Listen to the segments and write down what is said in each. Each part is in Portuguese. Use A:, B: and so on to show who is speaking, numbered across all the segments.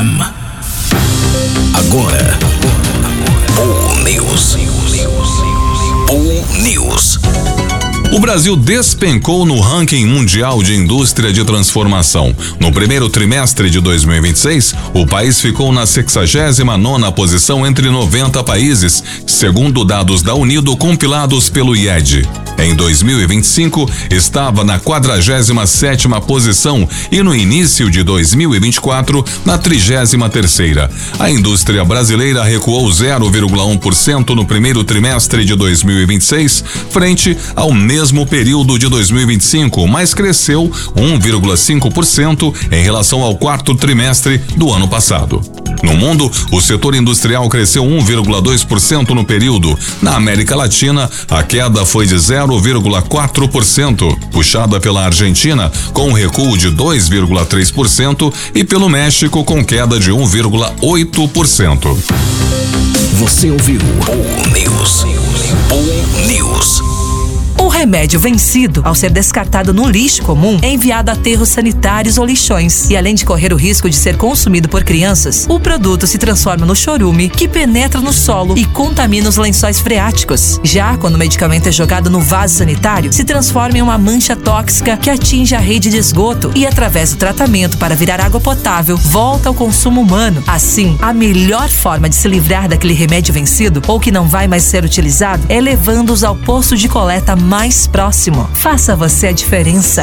A: FM. Agora, Pool News. Pool News.
B: O Brasil despencou no ranking mundial de indústria de transformação. No primeiro trimestre de 2026, o país ficou na 69ª posição entre 90 países, segundo dados da Unido compilados pelo IED. Em 2025, estava na 47ª posição e no início de 2024, na 33ª. A indústria brasileira recuou 0,1% no primeiro trimestre de 2026, frente ao mesmo período de 2025, mas cresceu 1,5% em relação ao quarto trimestre do ano passado. No mundo, o setor industrial cresceu 1,2% no período. Na América Latina, a queda foi de 0,4%, puxada pela Argentina, com um recuo de 2,3%, e pelo México, com queda de 1,8%.
A: Você ouviu Pool News. Pool News.
C: O remédio vencido, ao ser descartado no lixo comum, é enviado a aterros sanitários ou lixões. E além de correr o risco de ser consumido por crianças, o produto se transforma no chorume, que penetra no solo e contamina os lençóis freáticos. Já quando o medicamento é jogado no vaso sanitário, se transforma em uma mancha tóxica que atinge a rede de esgoto e, através do tratamento para virar água potável, volta ao consumo humano. Assim, a melhor forma de se livrar daquele remédio vencido ou que não vai mais ser utilizado é levando-os ao posto de coleta mais próximo. Faça você a diferença.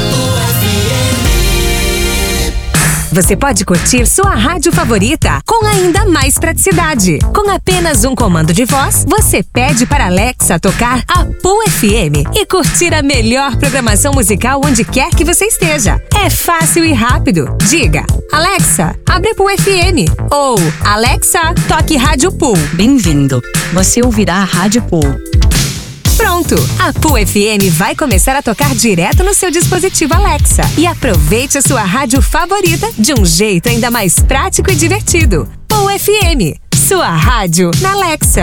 D: Você pode curtir sua rádio favorita com ainda mais praticidade. Com apenas um comando de voz, você pede para Alexa tocar a Pool FM e curtir a melhor programação musical onde quer que você esteja. É fácil e rápido. Diga: Alexa, abre a Pool FM. Ou Alexa, toque Rádio Pool.
E: Bem-vindo. Você ouvirá a Rádio Pool.
D: Pronto! A Pool FM vai começar a tocar direto no seu dispositivo Alexa. E aproveite a sua rádio favorita de um jeito ainda mais prático e divertido. Pool FM, sua rádio na Alexa.